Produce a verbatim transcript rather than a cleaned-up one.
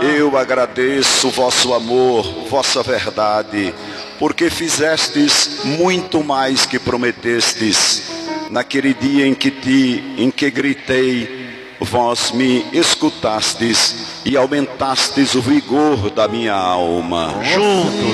Eu agradeço vosso amor, vossa verdade, porque fizestes muito mais que prometestes. Naquele dia em que te, em que gritei, vós me escutastes e aumentastes o vigor da minha alma. Juntos